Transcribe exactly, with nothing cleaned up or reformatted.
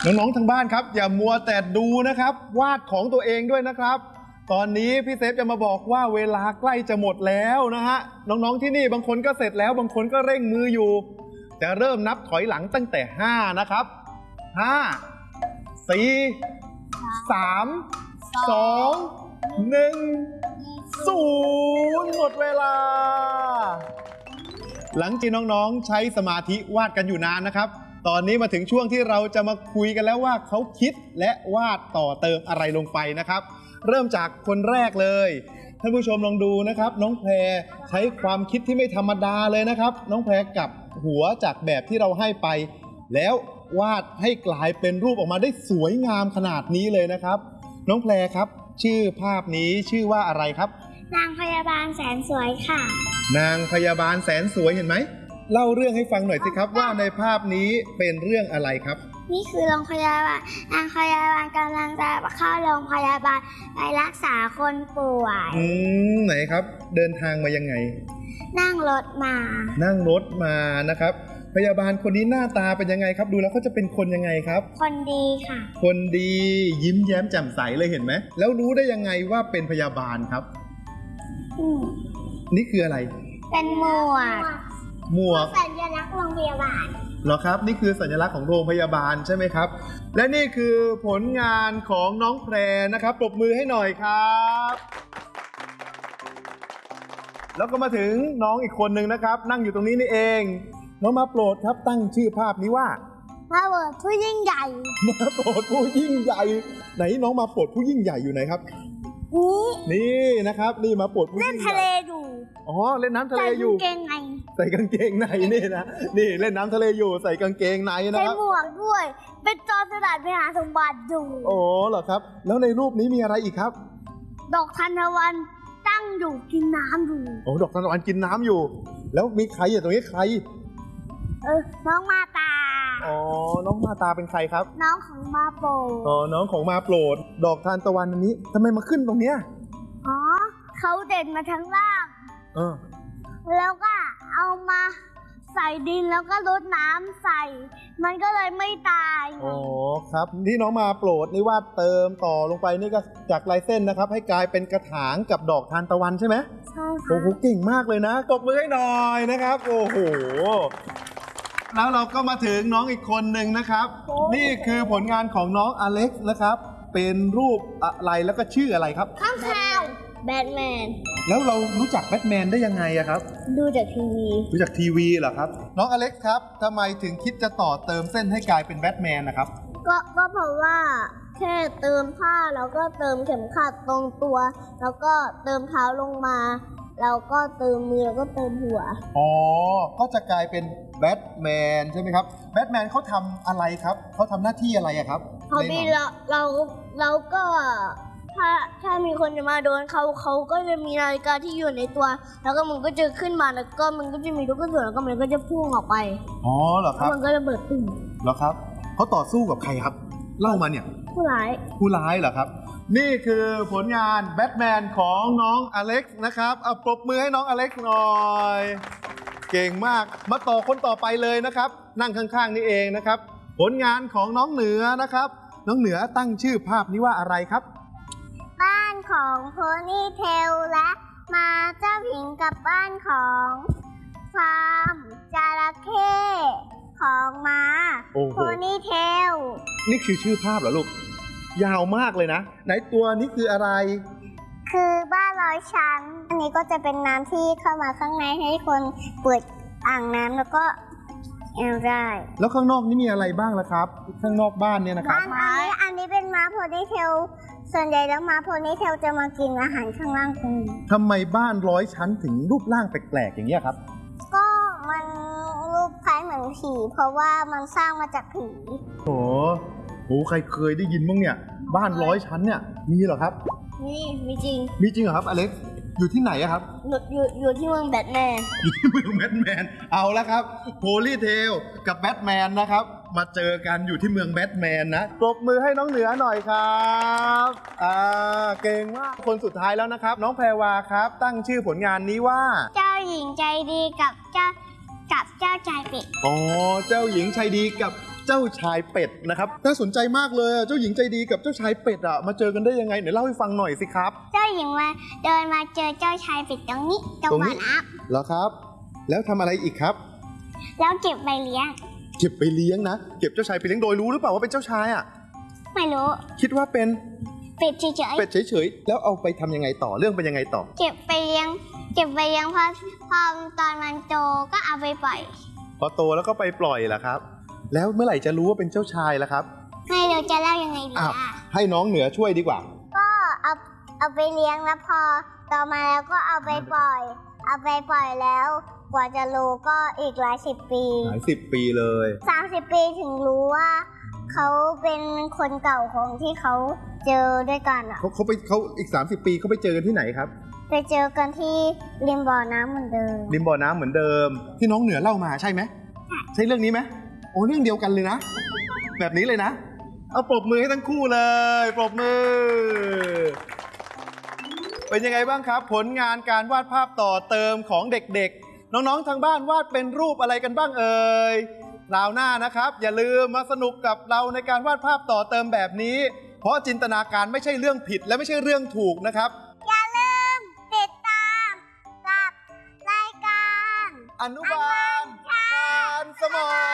น้องๆทางบ้านครับอย่ามัวแต่ดูนะครับวาดของตัวเองด้วยนะครับตอนนี้พี่เซฟจะมาบอกว่าเวลาใกล้จะหมดแล้วนะฮะน้องๆที่นี่บางคนก็เสร็จแล้วบางคนก็เร่งมืออยู่จะเริ่มนับถอยหลังตั้งแต่ห้านะครับห้า สี่ สาม สอง หนึ่ง ศูนย์หมดเวลาหลังจากน้องๆใช้สมาธิวาดกันอยู่นานนะครับตอนนี้มาถึงช่วงที่เราจะมาคุยกันแล้วว่าเขาคิดและวาดต่อเติมอะไรลงไปนะครับเริ่มจากคนแรกเลยท่านผู้ชมลองดูนะครับน้องแพรใช้ความคิดที่ไม่ธรรมดาเลยนะครับน้องแพรกลับหัวจากแบบที่เราให้ไปแล้ววาดให้กลายเป็นรูปออกมาได้สวยงามขนาดนี้เลยนะครับน้องแพรครับชื่อภาพนี้ชื่อว่าอะไรครับนางพยาบาลแสนสวยค่ะนางพยาบาลแสนสวยเห็นไหมเล่าเรื่องให้ฟังหน่อยสิครับว่าในภาพนี้เป็นเรื่องอะไรครับนี่คือโรงพยาบาลนางพยาบาลกำลังจะเข้าโรงพยาบาลไปรักษาคนป่วยอืมไหนครับเดินทางมายังไงนั่งรถมานั่งรถมานะครับพยาบาลคนนี้หน้าตาเป็นยังไงครับดูแล้วเขาจะเป็นคนยังไงครับคนดีค่ะคนดียิ้มแย้มแจ่มใสเลยเห็นไหมแล้วรู้ได้ยังไงว่าเป็นพยาบาลครับนี่คืออะไรเป็นหมวกหมวกสัญลักษณ์โรงพยาบาลเหรอครับนี่คือสัญลักษณ์ของโรงพยาบาลใช่ไหมครับและนี่คือผลงานของน้องแพรนะครับปรบมือให้หน่อยครับแล้วก็มาถึงน้องอีกคนหนึ่งนะครับนั่งอยู่ตรงนี้นี่เองน้องมาโปรดครับตั้งชื่อภาพนี้ว่ามาโปรดผู้ยิ่งใหญ่มาโปรดผู้ยิ่งใหญ่ไหนน้องมาโปรดผู้ยิ่งใหญ่อยู่ไหนครับนี่นี่นะครับนี่มาโปรดผู้ยิ่งใหญ่เล่นทะเลอยู่อ๋อเล่นน้ำทะเลอยู่ใส่กางเกงในใส่กางเกงในนี่นะนี่เล่นน้ำทะเลอยู่ใส่กางเกงในนะครับใส่หมวกด้วยเป็นจอสลัดไปหาสมบัติอยู่โอ้เหรอครับแล้วในรูปนี้มีอะไรอีกครับดอกทานตะวันตั้งอยู่กินน้ำอยู่โอ้ดอกทานตะวันกินน้ำอยู่แล้วมีใครอยู่ตรงนี้ใครเออน้องมาตาอ๋อน้องมาตาเป็นใครครับน้องของมาโปรดอ๋อน้องของมาโปรดดอกทานตะวันอันนี้ทำไมมาขึ้นตรงเนี้ยอ๋อเขาเด่นมาทั้งล่างเออแล้วก็เอามาใส่ดินแล้วก็รดน้ำใส่มันก็เลยไม่ตายอ๋อครับที่น้องมาโปรดนี่วาดเติมต่อลงไปนี่ก็จากลายเส้นนะครับให้กลายเป็นกระถางกับดอกทานตะวันใช่ไหมใช่ค่ะโอ้โหเก่งมากเลยนะปรบมือให้หน่อยนะครับโอ้โหแล้วเราก็มาถึงน้องอีกคนหนึ่งนะครับนี่คือผลงานของน้องอเล็กซ์นะครับเป็นรูปอะไรแล้วก็ชื่ออะไรครับข้างข่าวแบทแมนแล้วเรารู้จักแบทแมนได้ยังไงอะครับดูจากทีวีรู้จากทีวีเหรอครับน้องอเล็กซ์ครับทำไมถึงคิดจะต่อเติมเส้นให้กลายเป็นแบทแมนนะครับก็ก็เพราะว่าแค่เติมผ้าแล้วก็เติมเข็มขัดตรงตัวแล้วก็เติมเท้าลงมาแล้วก็เติมมือแล้วก็เติมหัวอ๋อก็จะกลายเป็นแบทแมนใช่ไหมครับแบทแมนเขาทำอะไรครับเขาทำหน้าที่อะไรอะครับเขาบีเราเราเราก็ถ้าถ้ามีคนจะมาโดนเขาเขาก็จะมีนาฬิกาที่อยู่ในตัวแล้วก็มันก็จะขึ้นมาแล้วก็มันก็จะมีลูกกระสุนแล้วก็มันก็จะพุ่งออกไปอ๋อเหรอครับมันก็จะเบิดตุ่มเหรอครับเขาต่อสู้กับใครครับเล่ามาเนี่ยผู้ร้ายผู้ร้ายเหรอครับนี่คือผลงานแบทแมนของน้องอเล็กซ์นะครับเอาปรบมือให้น้องอเล็กซ์หน่อยเก่งมากมาต่อคนต่อไปเลยนะครับนั่งข้างๆนี่เองนะครับผลงานของน้องเหนือนะครับน้องเหนือตั้งชื่อภาพนี้ว่าอะไรครับบ้านของโพนี่เทลและมาเจ้าหญิงกับบ้านของฟาร์มจระเข้ของม้าโพนี่เทลนี่คือชื่อภาพเหรอลูกยาวมากเลยนะไหนตัวนี้คืออะไรคือบ้านร้อยชั้นอันนี้ก็จะเป็นน้ำที่เข้ามาข้างในให้คนเปิดอ่างน้ำแล้วก็แอลได้แล้วข้างนอกนี่มีอะไรบ้างล่ะครับข้างนอกบ้านเนี่ยนะครับบ้านอันนี้อันนี้เป็นม้าโพนี่เทลส่วนใหญ่แล้วม้าโพนี่เทลจะมากินอาหารข้างล่างกันทำไมบ้านร้อยชั้นถึงรูปร่างแปลกๆอย่างนี้ครับก็มันรูปคล้ายเหมือนผีเพราะว่ามันสร้างมาจากผีโอ้โหใครเคยได้ยินบ้างเนี่ยบ้านร้อยชั้นเนี่ยมีเหรอครับมีมีจริงมีจริงเหรอครับอเล็กซ์อยู่ที่ไหนอะครับอยู่อยู่ที่เมืองแบทแมนอยู่ที่เมืองแบทแมนเอาแล้วครับโพลี่เทลกับแบทแมนนะครับมาเจอกันอยู่ที่เมืองแบทแมนนะปรบมือให้น้องเหนือหน่อยครับอ่าเก่งมากคนสุดท้ายแล้วนะครับน้องแพรวาครับตั้งชื่อผลงานนี้ว่าเจ้าหญิงใจดีกับเจ้ากับเจ้าชายเป็ดอ๋อเจ้าหญิงใจดีกับเจ้าชายเป็ดนะครับน่าสนใจมากเลยเจ้าหญิงใจดีกับเจ้าชายเป็ดอะมาเจอกันได้ยังไงเดี๋ยวเล่าให้ฟังหน่อยสิครับเจ้าหญิงมาเดินมาเจอเจ้าชายเป็ดตรงนี้ตรงบ่อน้ำเหรอครับแล้วทำอะไรอีกครับแล้วเก็บไปเลี้ยงเก็บไปเลี้ยงนะเก็บเจ้าชายไปเลี้ยงโดยรู้หรือเปล่าว่าเป็นเจ้าชายอะไม่รู้คิดว่าเป็นเป็ดเฉยๆเป็ดเฉยๆแล้วเอาไปทำยังไงต่อเรื่องเป็นยังไงต่อเก็บไปเลี้ยงเก็บไปเลี้ยงพอพอตอนมันโตก็เอาไปปล่อยพอโตแล้วก็ไปปล่อยล่ะครับแล้วเมื่อไหร่จะรู้ว่าเป็นเจ้าชายล่ะครับให้เราจะเล่ายังไงดีอ่ะให้น้องเหนือช่วยดีกว่าก็เอาเอาไปเลี้ยงแล้วพอต่อมาแล้วก็เอาไปปล่อยเอาไปปล่อยแล้วกว่าจะรู้ก็อีกหลายสิบปีหลายสิบปีเลยสามสิบปีถึงรู้ว่าเขาเป็นคนเก่าของที่เขาเจอด้วยกันอ่ะเขาเขาไปเขาอีกสามสิบปีเขาไปเจอกันที่ไหนครับไปเจอกันที่ริมบ่อน้ำเหมือนเดิมริมบ่อน้ำเหมือนเดิมที่น้องเหนือเล่ามาใช่ไหมใช่เรื่องนี้ไหมโอ้เรื่องเดียวกันเลยนะแบบนี้เลยนะเอาปรบมือให้ทั้งคู่เลยปรบมือเป็นยังไงบ้างครับผลงานการวาดภาพต่อเติมของเด็กๆน้องๆทางบ้านวาดเป็นรูปอะไรกันบ้างเอ่ยคราวหน้านะครับอย่าลืมมาสนุกกับเราในการวาดภาพต่อเติมแบบนี้เพราะจินตนาการไม่ใช่เรื่องผิดและไม่ใช่เรื่องถูกนะครับอย่าลืมติดตามกับรายการอนุบาลทานสมอง